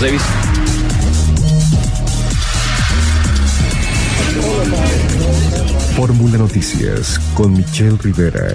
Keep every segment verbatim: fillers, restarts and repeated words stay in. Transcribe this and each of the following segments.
Carlos Davis. Fórmula Noticias con Michelle Rivera.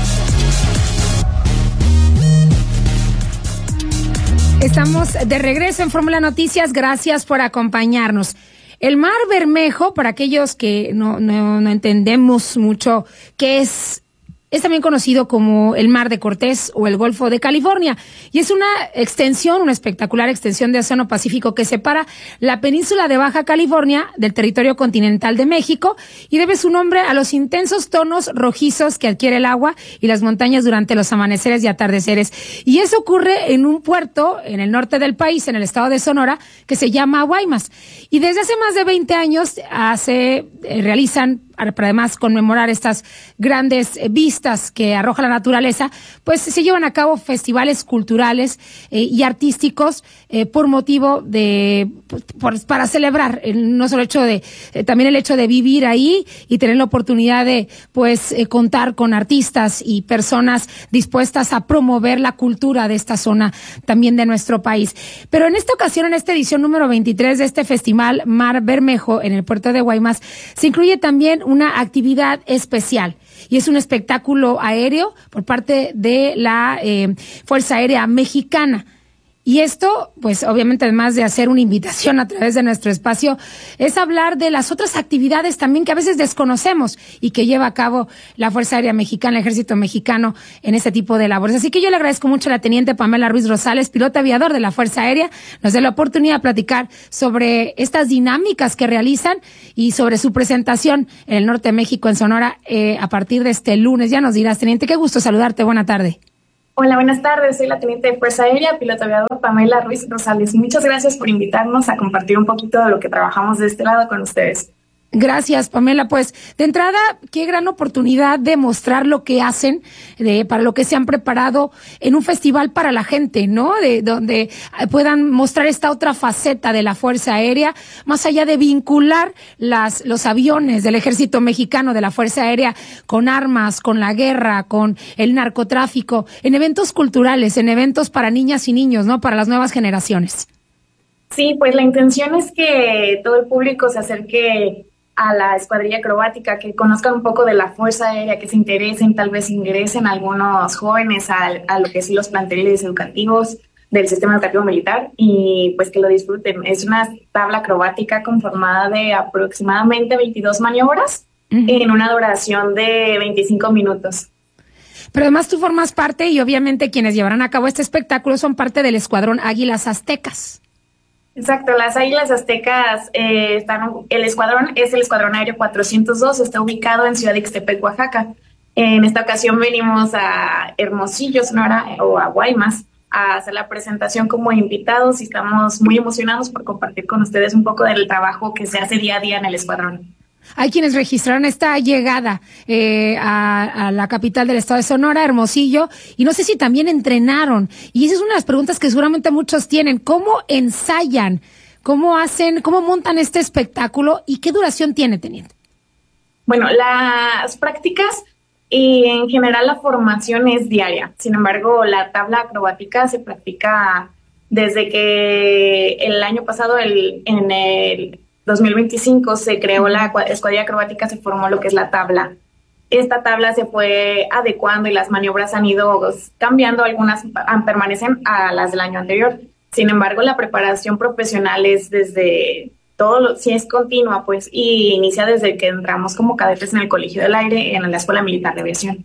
Estamos de regreso en Fórmula Noticias. Gracias por acompañarnos. El Mar Bermejo, para aquellos que no, no, no entendemos mucho qué es, es también conocido como el Mar de Cortés o el Golfo de California, y es una extensión, una espectacular extensión de Océano Pacífico que separa la península de Baja California del territorio continental de México, y debe su nombre a los intensos tonos rojizos que adquiere el agua y las montañas durante los amaneceres y atardeceres. Y eso ocurre en un puerto en el norte del país, en el estado de Sonora, que se llama Guaymas. Y desde hace más de veinte años hace, eh, realizan, para además conmemorar estas grandes vistas que arroja la naturaleza, pues se llevan a cabo festivales culturales eh, y artísticos eh, por motivo de, pues, por, para celebrar el, no solo el hecho de, eh, también el hecho de vivir ahí y tener la oportunidad de, pues, eh, contar con artistas y personas dispuestas a promover la cultura de esta zona también de nuestro país. Pero en esta ocasión, en esta edición número veintitrés de este festival Mar Bermejo en el puerto de Guaymas, se incluye también una actividad especial, y es un espectáculo aéreo por parte de la eh, Fuerza Aérea Mexicana. Y esto, pues obviamente, además de hacer una invitación a través de nuestro espacio, es hablar de las otras actividades también que a veces desconocemos y que lleva a cabo la Fuerza Aérea Mexicana, el Ejército Mexicano, en este tipo de labores. Así que yo le agradezco mucho a la teniente Pamela Ruiz Rosales, piloto aviador de la Fuerza Aérea, nos dé la oportunidad de platicar sobre estas dinámicas que realizan y sobre su presentación en el norte de México, en Sonora, eh, a partir de este lunes. Ya nos dirás, teniente, qué gusto saludarte, buena tarde. Hola, buenas tardes. Soy la teniente de Fuerza Aérea, piloto aviador Pamela Ruiz Rosales. Muchas gracias por invitarnos a compartir un poquito de lo que trabajamos de este lado con ustedes. Gracias, Pamela. Pues, de entrada, qué gran oportunidad de mostrar lo que hacen, de, para lo que se han preparado en un festival para la gente, ¿no? De donde puedan mostrar esta otra faceta de la Fuerza Aérea, más allá de vincular las, los aviones del Ejército Mexicano, de la Fuerza Aérea, con armas, con la guerra, con el narcotráfico, en eventos culturales, en eventos para niñas y niños, ¿no? Para las nuevas generaciones. Sí, pues la intención es que todo el público se acerque a la escuadrilla acrobática, que conozcan un poco de la Fuerza Aérea, que se interesen, tal vez ingresen algunos jóvenes a, a lo que sí los planteles educativos del sistema educativo militar, y pues que lo disfruten. Es una tabla acrobática conformada de aproximadamente veintidós maniobras uh-huh. en una duración de veinticinco minutos. Pero además tú formas parte, y obviamente quienes llevarán a cabo este espectáculo son parte del Escuadrón Águilas Aztecas. Exacto, las Águilas Aztecas, eh, están, el escuadrón es el Escuadrón Aéreo cuatrocientos dos, está ubicado en Ciudad de Ixtepec, Oaxaca. En esta ocasión venimos a Hermosillo, Sonora, o a Guaymas, a hacer la presentación como invitados, y estamos muy emocionados por compartir con ustedes un poco del trabajo que se hace día a día en el escuadrón. Hay quienes registraron esta llegada eh, a, a la capital del estado de Sonora, Hermosillo, y no sé si también entrenaron. Y esa es una de las preguntas que seguramente muchos tienen. ¿Cómo ensayan? ¿Cómo hacen? ¿Cómo montan este espectáculo? ¿Y qué duración tiene, teniente? Bueno, las prácticas y en general la formación es diaria. Sin embargo, la tabla acrobática se practica desde que el año pasado, el, en el dos mil veinticinco, se creó la escuadrilla acrobática, se formó lo que es la tabla. Esta tabla se fue adecuando y las maniobras han ido cambiando, algunas permanecen a las del año anterior. Sin embargo, la preparación profesional es desde todo, lo, si es continua, pues, y inicia desde que entramos como cadetes en el Colegio del Aire, en la Escuela Militar de Aviación.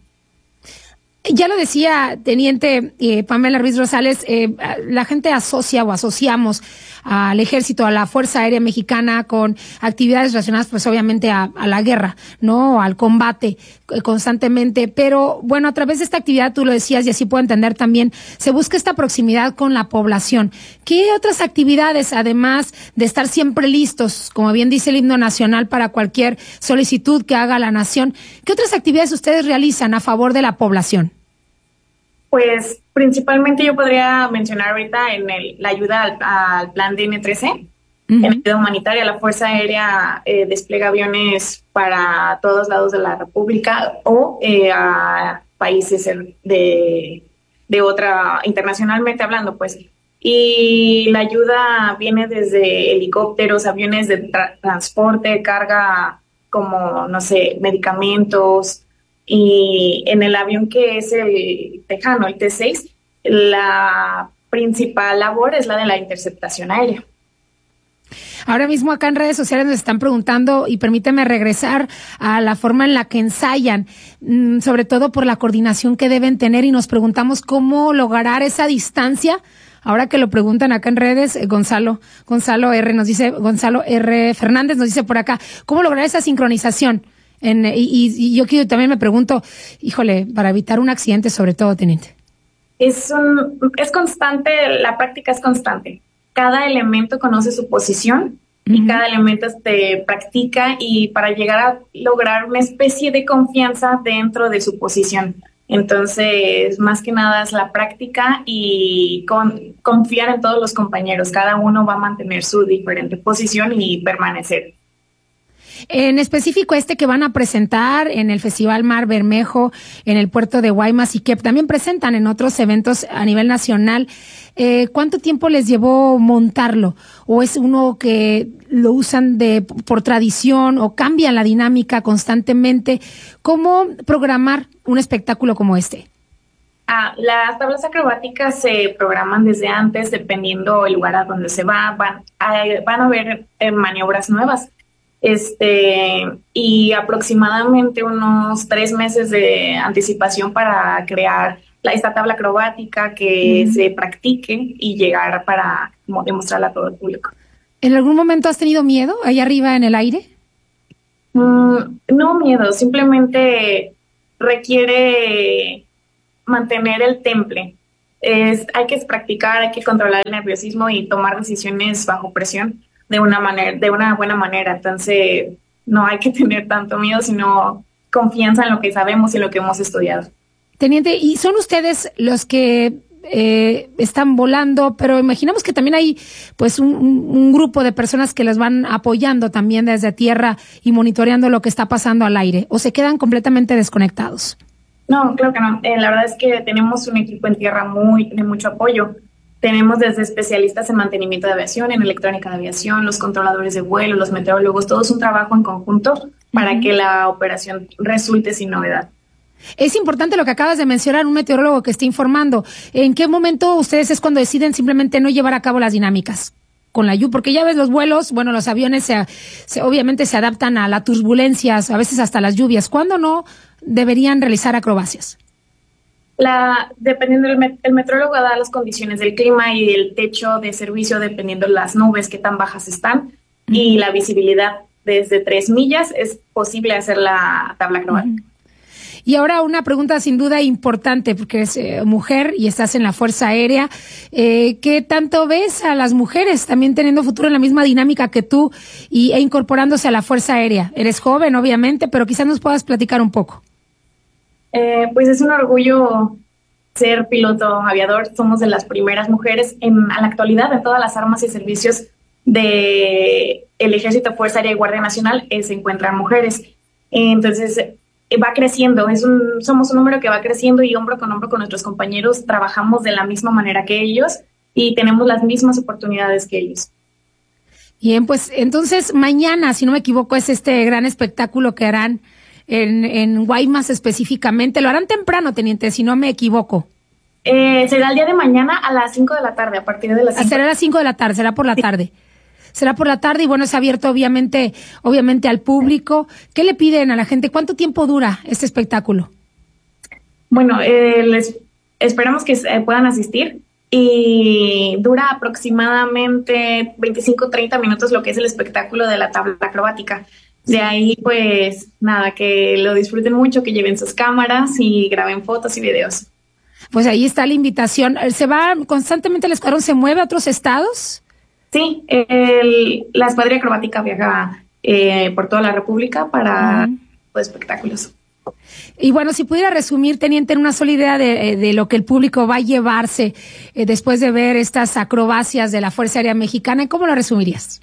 Ya lo decía, teniente eh, Pamela Ruiz Rosales, eh, la gente asocia o asociamos al ejército, a la Fuerza Aérea Mexicana con actividades relacionadas pues obviamente a, a la guerra, ¿no? Al combate eh, constantemente, pero bueno, a través de esta actividad, tú lo decías y así puedo entender también, se busca esta proximidad con la población. ¿Qué otras actividades, además de estar siempre listos, como bien dice el himno nacional, para cualquier solicitud que haga la nación, qué otras actividades ustedes realizan a favor de la población? Pues principalmente yo podría mencionar ahorita en el, la ayuda al, al plan D N tres C, uh-huh. en ayuda humanitaria. La Fuerza Aérea eh, despliega aviones para todos lados de la República o eh, a países de, de otra, internacionalmente hablando, pues. y la ayuda viene desde helicópteros, aviones de tra- transporte, carga como, no sé, medicamentos, y en el avión que es el Tejano, el T seis, la principal labor es la de la interceptación aérea. Ahora mismo acá en redes sociales nos están preguntando, y permíteme regresar a la forma en la que ensayan, mmm, sobre todo por la coordinación que deben tener, y nos preguntamos cómo lograr esa distancia. Ahora que lo preguntan acá en redes, eh, Gonzalo, Gonzalo R nos dice, Gonzalo R Fernández nos dice por acá, ¿cómo lograr esa sincronización? En, y, y yo quiero, también me pregunto, híjole, para evitar un accidente sobre todo, teniente. Es un, es constante, la práctica es constante. Cada elemento conoce su posición uh-huh. y cada elemento te practica, y para llegar a lograr una especie de confianza dentro de su posición. Entonces, más que nada es la práctica y con, confiar en todos los compañeros. Cada uno va a mantener su diferente posición y permanecer. En específico este que van a presentar en el Festival Mar Bermejo, en el puerto de Guaymas, y que también presentan en otros eventos a nivel nacional, eh, ¿cuánto tiempo les llevó montarlo? ¿O es uno que lo usan de por tradición o cambian la dinámica constantemente? ¿Cómo programar un espectáculo como este? Ah, las tablas acrobáticas se programan desde antes, dependiendo el lugar a donde se va. Van a, van a haber eh, maniobras nuevas. Este, y aproximadamente unos tres meses de anticipación para crear la, esta tabla acrobática que uh-huh. se practique y llegar para como, demostrarla a todo el público. ¿En algún momento has tenido miedo ahí arriba en el aire? Mm, no miedo, simplemente requiere mantener el temple. Es, hay que practicar, hay que controlar el nerviosismo y tomar decisiones bajo presión de una manera, de una buena manera. Entonces, no hay que tener tanto miedo, sino confianza en lo que sabemos y lo que hemos estudiado. Teniente, ¿y son ustedes los que eh, están volando? Pero imaginamos que también hay pues un, un grupo de personas que les van apoyando también desde tierra y monitoreando lo que está pasando al aire, ¿o se quedan completamente desconectados? No, claro que no. Eh, la verdad es que tenemos un equipo en tierra muy de mucho apoyo. Tenemos desde especialistas en mantenimiento de aviación, en electrónica de aviación, los controladores de vuelo, los meteorólogos, todo es un trabajo en conjunto para uh-huh. que la operación resulte sin novedad. Es importante lo que acabas de mencionar, un meteorólogo que esté informando. ¿En qué momento ustedes es cuando deciden simplemente no llevar a cabo las dinámicas con la lluvia? Porque ya ves los vuelos, bueno, los aviones se, se, obviamente se adaptan a las turbulencias, a veces hasta las lluvias. ¿Cuándo no deberían realizar acrobacias? La, dependiendo del met, el metrólogo da las condiciones del clima y el techo de servicio, dependiendo de las nubes que tan bajas están uh-huh. y la visibilidad desde tres millas, es posible hacer la tabla acrobática. Uh-huh. Y ahora una pregunta sin duda importante, porque eres eh, mujer y estás en la Fuerza Aérea. Eh, ¿Qué tanto ves a las mujeres también teniendo futuro en la misma dinámica que tú y, e incorporándose a la Fuerza Aérea? Eres joven, obviamente, pero quizás nos puedas platicar un poco. Eh, pues es un orgullo ser piloto aviador. Somos de las primeras mujeres en, a la actualidad en todas las armas y servicios de el Ejército, Fuerza Aérea y Guardia Nacional eh, se encuentran mujeres. Eh, entonces eh, va creciendo, es un, somos un número que va creciendo y hombro con hombro con nuestros compañeros trabajamos de la misma manera que ellos y tenemos las mismas oportunidades que ellos. Bien, pues entonces mañana, si no me equivoco, es este gran espectáculo que harán En, en Guaymas específicamente. Lo harán temprano, teniente, si no me equivoco. Eh, será el día de mañana a las cinco de la tarde, a partir de las cinco. Será a las cinco de la tarde, será por la sí. tarde. Será por la tarde y bueno, es abierto obviamente, obviamente al público. ¿Qué le piden a la gente? ¿Cuánto tiempo dura este espectáculo? Bueno, eh, les esperamos que eh, puedan asistir y dura aproximadamente veinticinco a treinta minutos lo que es el espectáculo de la tabla acrobática. De ahí, pues, nada, que lo disfruten mucho, que lleven sus cámaras y graben fotos y videos. Pues ahí está la invitación. ¿Se va constantemente el escuadrón? ¿Se mueve a otros estados? Sí, el, la escuadrilla acrobática viaja eh, por toda la República para uh-huh. pues, espectáculos. Y bueno, si pudiera resumir, teniente, en una sola idea de, de lo que el público va a llevarse eh, después de ver estas acrobacias de la Fuerza Aérea Mexicana, ¿cómo lo resumirías?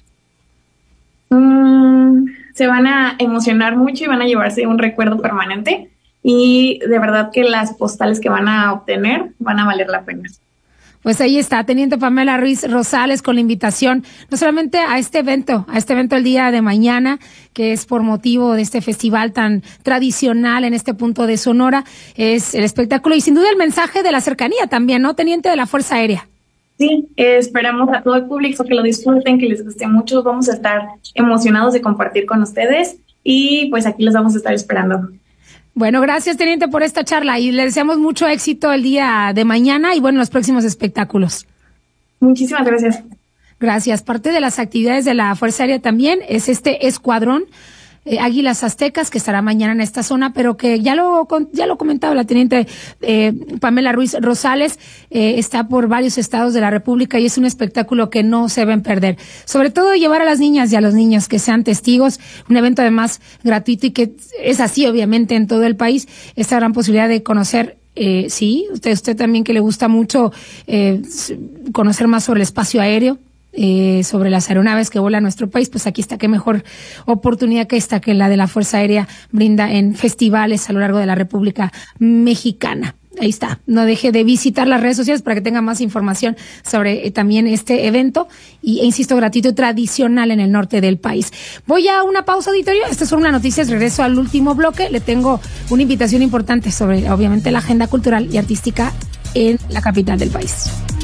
Mm, se van a emocionar mucho y van a llevarse un recuerdo permanente y de verdad que las postales que van a obtener van a valer la pena. Pues ahí está, Teniente Pamela Ruiz Rosales, con la invitación no solamente a este evento, a este evento el día de mañana, que es por motivo de este festival tan tradicional en este punto de Sonora, es el espectáculo y sin duda el mensaje de la cercanía también, ¿no, Teniente, de la Fuerza Aérea? Sí, eh, esperamos a todo el público que lo disfruten, que les guste mucho. Vamos a estar emocionados de compartir con ustedes y pues aquí los vamos a estar esperando. Bueno, gracias, Teniente, por esta charla y le deseamos mucho éxito el día de mañana y bueno, los próximos espectáculos. Muchísimas gracias. Gracias. Parte de las actividades de la Fuerza Aérea también es este escuadrón eh, Águilas Aztecas que estará mañana en esta zona, pero que ya lo ya lo comentaba la Teniente eh, Pamela Ruiz Rosales, eh, está por varios estados de la República y es un espectáculo que no se deben perder. Sobre todo llevar a las niñas y a los niños que sean testigos, un evento además gratuito y que es así obviamente en todo el país, esta gran posibilidad de conocer. Eh, sí, usted, usted también que le gusta mucho eh, conocer más sobre el espacio aéreo, eh, sobre las aeronaves que vuelan a nuestro país, pues aquí está, qué mejor oportunidad que esta que la de la Fuerza Aérea brinda en festivales a lo largo de la República Mexicana. Ahí está, no deje de visitar las redes sociales para que tenga más información sobre eh, también este evento y, e insisto, gratuito y tradicional en el norte del país. Voy a una pausa, auditorio, estas son unas noticias, regreso al último bloque, le tengo una invitación importante sobre obviamente la agenda cultural y artística en la capital del país.